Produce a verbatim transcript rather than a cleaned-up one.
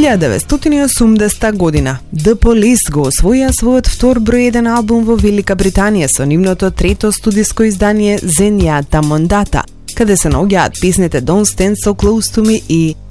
илјада деветстотини и осумдесета година, The Police го освоија својот втор број еден албум во Велика Британија со нивното трето студиско издание Zenyatta Mondata, каде се наоѓаат песните Don't Stand So Close To Me и